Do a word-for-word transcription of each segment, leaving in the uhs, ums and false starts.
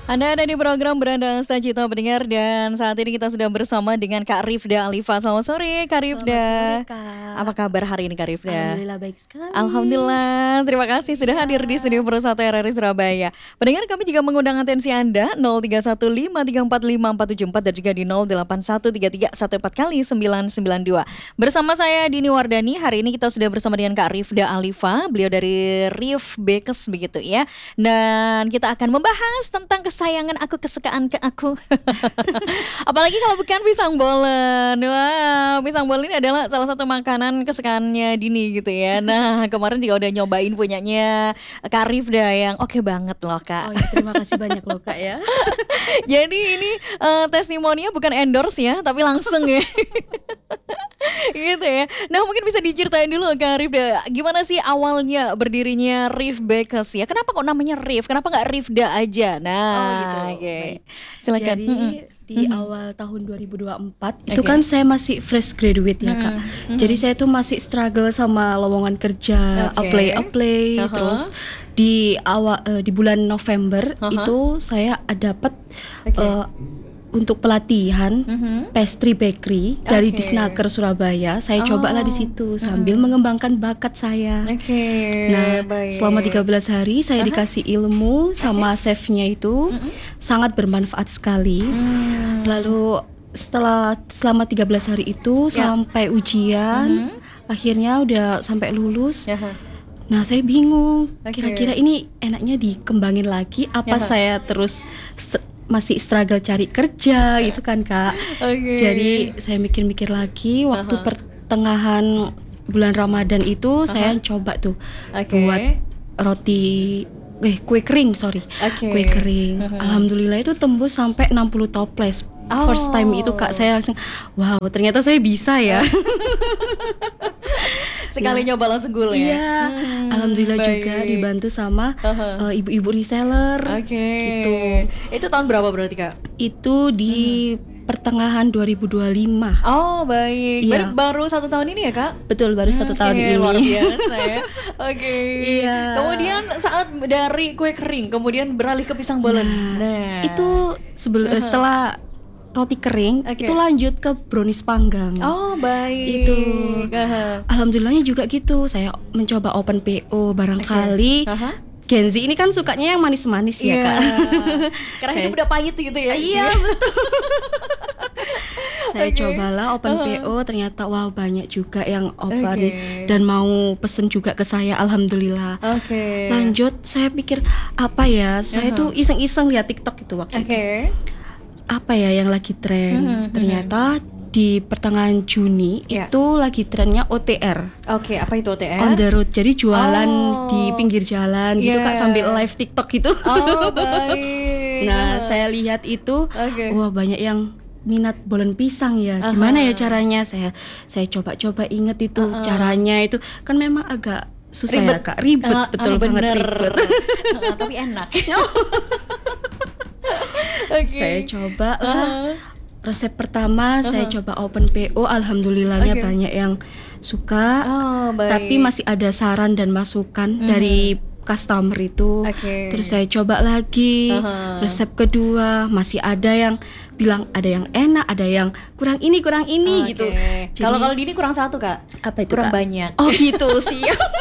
Anda ada di program Beranda Cita Pendengar dan saat ini kita sudah bersama dengan Kak Rifda Alifa. Selamat sore Kak Rifda. Selamat sore Kak. Apa kabar hari ini Kak Rifda? Alhamdulillah baik sekali. Alhamdulillah, terima kasih sudah Ya. hadir di studio Pro satu R R I Surabaya. Pendengar, kami juga mengundang atensi Anda nol tiga satu lima tiga empat lima empat tujuh empat dan juga di nol delapan satu tiga tiga satu empat kali sembilan sembilan dua. Bersama saya Dini Wardani, hari ini kita sudah bersama dengan Kak Rifda Alifa, beliau dari Rif Bekes begitu ya. Dan kita akan membahas tentang kesayangan aku, kesukaan ke aku. Apalagi kalau bukan pisang bolen. Wow, pisang bolen ini adalah salah satu makanan kesukaannya Dini gitu ya. Nah, kemarin juga udah nyobain punyanya Kak Rifda yang oke banget loh Kak. Oh ya, terima kasih banyak loh Kak ya. Jadi ini uh, testimoninya bukan endorse ya, tapi langsung ya. Gitu ya. Nah, mungkin bisa diceritain dulu Kak Rifda, gimana sih awalnya berdirinya Rif Bekes ya? Kenapa kok namanya Rif? Kenapa nggak Rifda aja? Nah, Oh gitu. oke. Okay. Baik. Silakan. Jadi Mm-mm. di Mm-mm. awal tahun dua ribu dua puluh empat itu Oke. kan saya masih fresh graduate ya Kak. Mm-mm. Jadi saya tuh masih struggle sama lowongan kerja, Oke. apply apply Uh-huh. terus di awal eh, di bulan November Uh-huh. itu saya dapat Oke. eh, untuk pelatihan Mhm. pastry bakery dari Oke. Disnaker Surabaya. Saya Oh. cobalah di situ sambil mengembangkan bakat saya. Oke. Nah, baik. selama tiga belas hari saya Aha. dikasih ilmu sama chefnya itu Mm-mm. sangat bermanfaat sekali. Hmm. Lalu setelah selama tiga belas hari itu Ya. sampai ujian, Mhm. akhirnya udah sampai lulus. Yaha. Nah, saya bingung. Oke. Kira-kira ini enaknya dikembangin lagi apa Yaha. saya terus st- masih struggle cari kerja gitu kan, Kak. Oke. Jadi saya mikir-mikir lagi waktu Aha. pertengahan bulan Ramadan itu saya coba tuh Oke. buat roti eh kue kering, sorry. Oke. Kue kering. Mhm. Alhamdulillah itu tembus sampai enam puluh toples. Oh. First time itu Kak, saya langsung wow, ternyata saya bisa ya. Sekali nyoba langsung gul ya. Iya. Hmm, Alhamdulillah juga baik. dibantu sama Aha. eh, ibu-ibu reseller. Oke. Gitu. Itu tahun berapa berarti Kak? Itu di pertengahan dua ribu dua puluh lima. Oh baik. Iya. Baru, baru satu tahun ini ya Kak? Betul, baru satu Oke, tahun ini. luar biasa ya. Oke. Iya. Kemudian saat dari kue kering, kemudian beralih ke pisang bolen. Nah, Itu sebelum Aha. setelah roti kering Oke. itu lanjut ke brownies panggang. Oh baik. Itu. Aha. Alhamdulillahnya juga gitu. Saya mencoba open P O barangkali. Aha. Gen Z ini kan sukanya yang manis-manis ya, Iya. Kak. Karena Saya- hidup udah pahit gitu ya. Iya, betul. Saya Oke. cobalah open Aha. P O, ternyata wow banyak juga yang open Oke. dan mau pesen juga ke saya, alhamdulillah. Oke. Lanjut, saya pikir apa ya? Saya Aha. tuh iseng-iseng lihat TikTok itu waktu itu. Oke. Apa ya yang lagi tren? Mhm, Ternyata di pertengahan Juni Ya. itu lagi trennya O T R. Oke, apa itu O T R? On the road, jadi jualan Oh. di pinggir jalan gitu Yeah. Kak, sambil live TikTok gitu. Oh baik. Nah, Aha. saya lihat itu, Oke. wah banyak yang minat bolen pisang ya. Gimana ya caranya? Saya saya coba-coba inget itu Uh-uh. caranya itu kan memang agak susah ya Kak, ribet Ah, betul ah, banget bener. ribet. Ah, tapi enak. Oke. Saya coba lah. Ah, Resep pertama saya Uh-huh. coba open P O, alhamdulillahnya Oke. banyak yang suka. Oh baik. Tapi masih ada saran dan masukan Mhm. dari customer itu. Oke. Terus saya coba lagi Aha. resep kedua, masih ada yang bilang ada yang enak, ada yang kurang ini kurang ini Oke. gitu. Kalau Jadi- kalau Dini kurang satu Kak. Apa itu Kurang Kak? banyak. Oh gitu sih.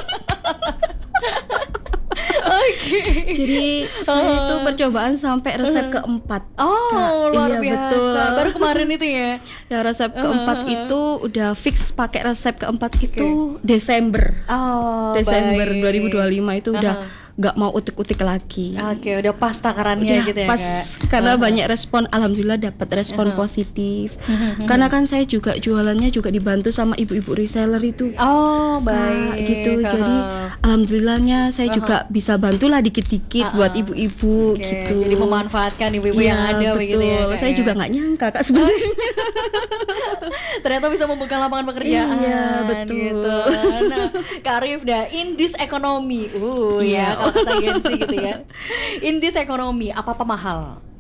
Oke. Jadi saya itu percobaan sampai resep keempat. Oh Kak, luar iya, biasa. betul. Baru kemarin itu ya. Yang resep keempat itu udah fix pakai resep keempat itu Desember. Oh Desember baik. dua ribu dua puluh lima itu udah Aha. nggak mau utik-utik lagi. Oke, udah pas takarannya Udah gitu ya pas Kak. karena Aha. banyak respon, alhamdulillah dapat respon Aha. positif. Mhm. Karena kan saya juga jualannya juga dibantu sama ibu-ibu reseller itu. Oh Kak, baik. gitu. Aha. Jadi alhamdulillahnya saya juga bisa bantulah dikit-dikit Aha. buat ibu-ibu Oke, gitu. Jadi memanfaatkan ibu-ibu yang Iya, ada begitu ya. betul. Kak, Saya ya? juga nggak nyangka Kak sebenarnya. Ternyata bisa membuka lapangan pekerjaan. Iya, betul. Gitu. Nah, Kak Rifda, in this economy, uh Iya. ya kalau kata Gen Z gitu ya. In this economy, apa-apa mahal.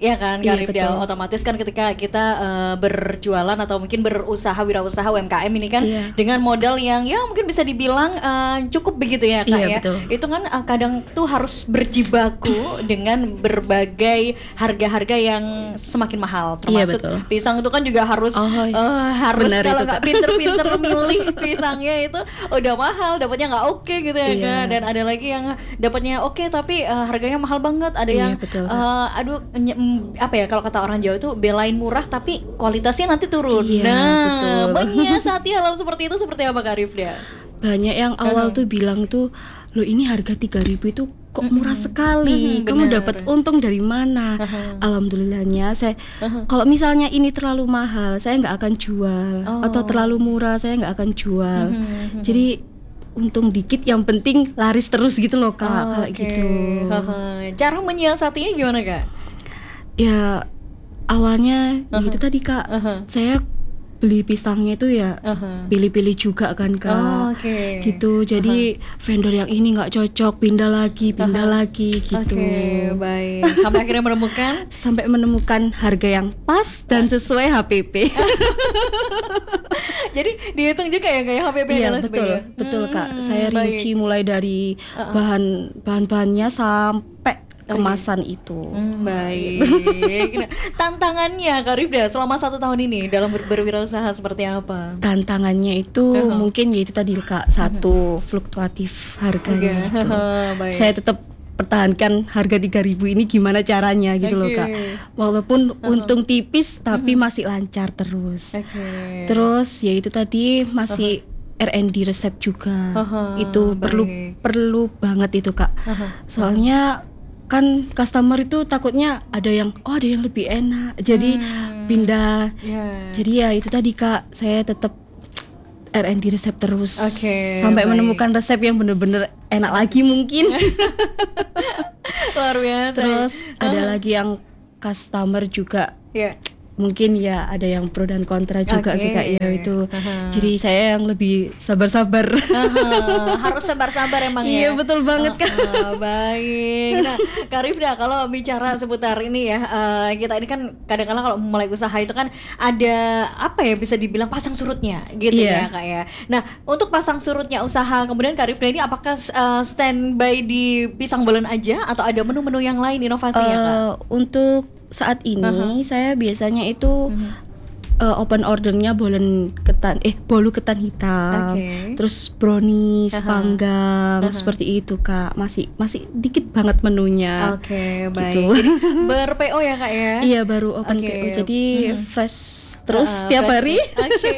ya kan Iya, Kak Rifda, betul. otomatis kan ketika kita eh, berjualan atau mungkin berusaha wirausaha U M K M ini kan Iya. dengan modal yang ya mungkin bisa dibilang eh, cukup begitu ya Kak Iya, ya. betul. Itu kan eh, kadang tuh harus berjibaku dengan berbagai harga-harga yang semakin mahal, Iya, termasuk betul. pisang itu kan juga harus Oh, eh, harus benar kalau itu, nggak Kak. pinter-pinter milih pisangnya itu udah mahal, dapatnya nggak oke gitu ya Iya. Kak. Dan ada lagi yang dapatnya oke tapi eh, harganya mahal banget. Ada Iya, yang betul, Kak. eh, aduh nye- mm, apa ya kalau kata orang Jawa itu belain murah tapi kualitasnya nanti turun. Iya, Nah, betul. menyiasati hal seperti itu seperti apa Kak Rifda? Banyak yang awal Uh-huh. tuh bilang tuh, loh ini harga tiga ribu itu kok murah Mm-mm. sekali. Mm-mm, Kamu benar. dapat untung dari mana? Uh-huh. Alhamdulillahnya saya Uh-huh. kalau misalnya ini terlalu mahal, saya nggak akan jual. Oh. Atau terlalu murah, saya nggak akan jual. Mhm. Jadi untung dikit, yang penting laris terus gitu loh Kak, Oh, kalau oke. gitu. Haha. Cara menyiasatinya gimana Kak? Ya awalnya ya Uh-huh. itu tadi Kak, Uh-huh. saya beli pisangnya itu ya Uh-huh. pilih-pilih juga kan Kak. Oh, oke. Gitu, jadi vendor yang ini nggak cocok, pindah lagi, pindah Uh-huh. lagi gitu. Oke, baik. Sampai akhirnya menemukan Sampai menemukan harga yang pas dan sesuai H P P. jadi dihitung juga ya kayak H P P Iya dan lain betul, sebagainya. betul Kak. Hmm, Saya baik. rinci mulai dari Uh-uh. bahan bahan-bahannya sampai Oh, kemasan itu. Hmm, baik. Nah, tantangannya Kak Rifda selama satu tahun ini dalam ber- berwirausaha seperti apa? Tantangannya itu Uh-huh. mungkin ya itu tadi Kak, satu fluktuatif harganya. Oke. itu. Baik. Saya tetap pertahankan harga tiga ribu ini gimana caranya gitu loh Oke. Kak. Walaupun untung tipis tapi masih lancar terus. Oke. Terus ya itu tadi masih R and D resep juga. Uh-huh, Itu perlu baik. perlu banget itu Kak. Uh-huh. Soalnya kan customer itu takutnya ada yang oh ada yang lebih enak. Jadi Hmm. pindah. Ya. Jadi ya itu tadi Kak, saya tetap R and D resep terus Oke, sampai baik. menemukan resep yang bener-bener enak lagi mungkin. Luar biasa. Terus ada Uh-huh. lagi yang customer juga Ya. mungkin ya ada yang pro dan kontra juga Oke. sih Kak ya itu. Uh-huh. Jadi saya yang lebih sabar-sabar. Haha, harus sabar-sabar emang ya. Iya betul banget Kak. Ah, baik. Nah, Kak Rifda, kalau bicara seputar ini ya, eh, kita ini kan kadang-kadang kalau mulai usaha itu kan ada apa ya bisa dibilang pasang surutnya gitu ya Iya. Kak ya. Nah, untuk pasang surutnya usaha, kemudian Kak Rifda ini apakah eh, standby di Pisang Bolen aja atau ada menu-menu yang lain inovasi ya Kak? Eh, untuk saat ini Uh-huh. saya biasanya itu Mhm. eh, open ordernya bolen ketan eh bolu ketan hitam. Oke. Terus brownies, Aha. panggang, Aha. seperti itu Kak. Masih masih dikit banget menunya. Oke, baik. gitu. Jadi ber-P O ya Kak ya? Iya baru open Oke. P O. Jadi Mhm. fresh terus Uh, tiap fresh. hari. Oke.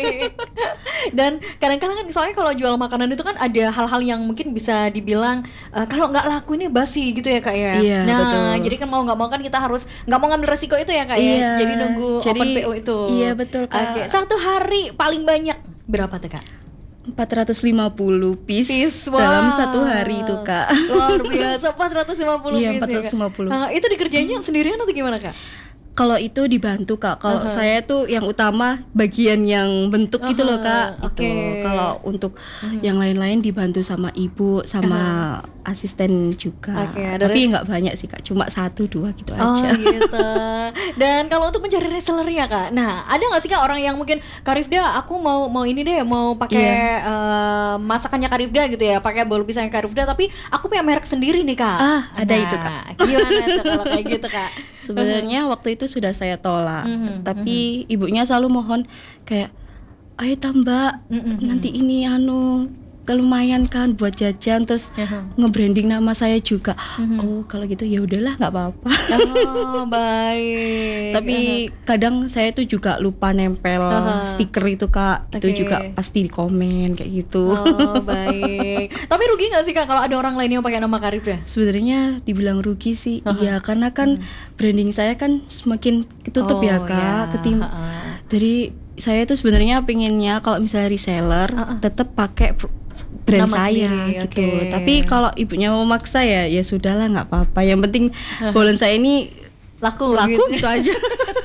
Dan kadang-kadang kan soalnya kalau jual makanan itu kan ada hal-hal yang mungkin bisa dibilang eh, kalau nggak laku ini basi gitu ya Kak ya. Iya, nah, betul. jadi kan mau nggak mau kan kita harus nggak mau ngambil resiko itu ya Kak ya. Iya, Jadi nunggu jadi- open P O itu. iya, betul, Kak. Oke. Satu hari paling banyak berapa tuh Kak? empat ratus lima puluh piece, Piece, dalam wah. satu hari itu Kak. Luar biasa empat ratus lima puluh Iya, piece ya, Kak? empat ratus lima puluh. Ah, itu dikerjainnya sendirian atau gimana Kak? Kalau itu dibantu Kak. Kalau Aha. saya tuh yang utama bagian yang bentuk gitu loh Kak. Aha, Itu. oke. Kalau untuk Mhm. yang lain-lain dibantu sama ibu, sama asisten juga. Oke, ada Tapi res- nggak banyak sih Kak. Cuma satu dua gitu Oh aja. gitu. Dan kalau untuk mencari resellernya Kak, nah ada nggak sih Kak orang yang mungkin Kak Rifda, aku mau mau ini deh, mau pakai Iya. eh, masakannya Kak Rifda gitu ya, pakai bolu pisangnya Kak Rifda, tapi aku punya merek sendiri nih Kak. Ah, ada Nah, itu, Kak. Gimana tuh kalau kayak gitu Kak? Sebenarnya waktu itu sudah saya tolak, Mhm, tapi ibunya selalu mohon kayak, ayo tambah, Mhm, nanti ini anu lumayan kan buat jajan, terus Mhm. nge-branding nama saya juga. Mhm. Oh kalau gitu ya udahlah nggak apa-apa. Oh baik. Tapi kadang saya tuh juga lupa nempel Aha. stiker itu Kak, Oke. itu juga pasti di komen kayak gitu. Oh baik. Tapi rugi nggak sih Kak kalau ada orang lain yang pakai nama Kak Rifda? Sebenarnya dibilang rugi sih, Aha. iya karena kan branding saya kan semakin ketutup ya Oh, Kak, ya. ketim. Ha-ha. Jadi saya tuh sebenarnya pengennya kalau misalnya reseller Uh-uh. tetap pakai pr- brand Nama saya sendiri, gitu. oke. Tapi kalau ibunya mau maksa ya ya sudahlah nggak apa-apa. Yang penting bolen saya ini Laku, laku gitu. gitu aja.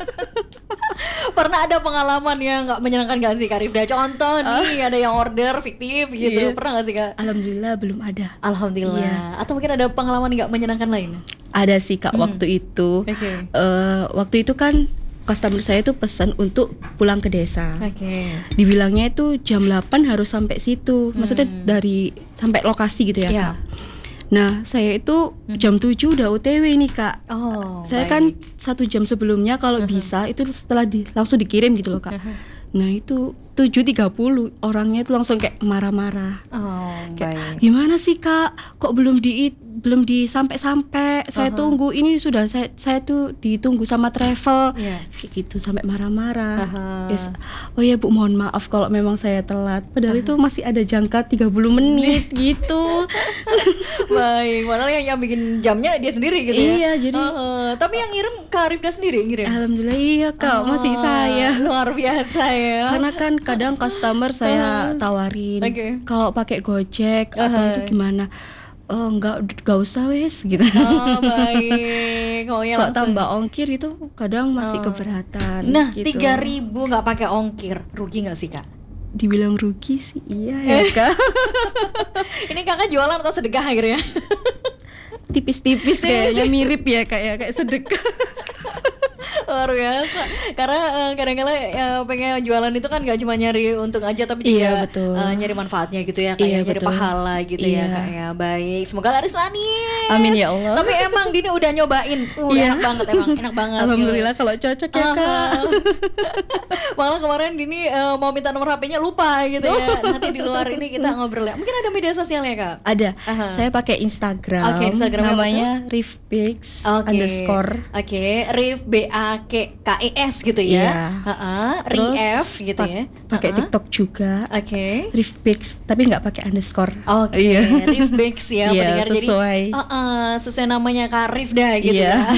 Pernah ada pengalaman yang nggak menyenangkan gak sih Kak Rifda? Contoh nih ada yang order fiktif gitu. Iya. Pernah gak sih Kak? Alhamdulillah belum ada. Alhamdulillah. Iya. Atau mungkin ada pengalaman nggak menyenangkan lain? Ada sih Kak Hmm. waktu itu. Oke. Eh, waktu itu kan customer saya tuh pesan untuk pulang ke desa. Oke. Dibilangnya itu jam delapan harus sampai situ. Maksudnya Hmm. dari sampai lokasi gitu ya, Iya. Kak. Nah, saya itu jam tujuh udah O T W nih, Kak. Oh, Saya baik. kan satu jam sebelumnya kalau bisa itu setelah di, langsung dikirim gitu loh, Kak. Nah, itu tujuh tiga puluh orangnya itu langsung kayak marah-marah. Oh, Kayak, baik. gimana sih Kak? Kok belum di belum disampai-sampai? Saya Aha. tunggu ini sudah saya saya tuh ditunggu sama travel. Iya. Kayak gitu sampai marah-marah. Aha. Yes. Oh ya Bu, mohon maaf kalau memang saya telat. Padahal itu masih ada jangka tiga puluh menit gitu. Baik, padahal yang, yang bikin jamnya dia sendiri gitu ya. Iya, jadi- Heeh. Tapi yang ngirim Kak Rifda sendiri yang ngirim. Alhamdulillah iya Kak, masih Oh, saya. luar biasa ya. Karena kan kadang customer saya tawarin Oke. kalau pakai Gojek atau Aha. itu gimana? Oh enggak, enggak usah wes gitu. Oh, baik. Oh, ya Kok langsung. tambah ongkir itu kadang masih Oh. keberatan. Nah, gitu. tiga ribu nggak pakai ongkir, rugi nggak sih Kak? Dibilang rugi sih iya ya Kak. Ini kakak jualan atau sedekah akhirnya? Tipis-tipis kayaknya mirip ya kayak kayak sedekah. Luar biasa. Karena eh, kadang-kadang eh, pengen jualan itu kan gak cuma nyari untung aja, tapi juga Iya, betul. eh, nyari manfaatnya gitu ya, kayak Iya, nyari betul. pahala gitu ya, Iya. Kak ya. Baik, semoga laris manis. Amin ya Allah. Tapi emang Dini udah nyobain, uh, udah Iya. enak banget emang, enak banget. Alhamdulillah kalau cocok ya Kak. Aha. Malah kemarin Dini eh, mau minta nomor H P-nya lupa gitu ya. Nanti di luar ini kita ngobrol ya. Mungkin ada media sosialnya Kak? Ada. Aha. Saya pakai Instagram. Oke, Instagramnya apa namanya Rifbix Oke. underscore. Oke, Rif B A K K E S gitu ya. Iya. Heeh, Terus Rif gitu pak- ya. Pakai Heeh. TikTok juga. Oke. Rifbix tapi nggak pakai underscore. Oke, Iya. Rif Bakes ya Iya, pendengar. Jadi sesuai. Heeh, sesuai namanya Kak Rifda gitu Iya. ya.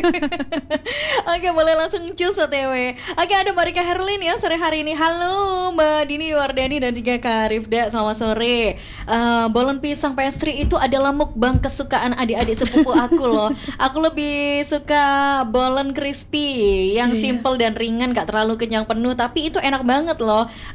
Oke, boleh langsung cus O T W. Oke, ada Mbak Rika Herlin ya sore hari ini. Halo Mbak Dini Wardani dan juga Kak Rifda, selamat sore. Eh, Bolon pisang pastry itu adalah mukbang kesukaan adik-adik sepupu aku loh. Aku lebih suka bolon crispy yang Iya. simple dan ringan, gak terlalu kenyang penuh, tapi itu enak banget loh.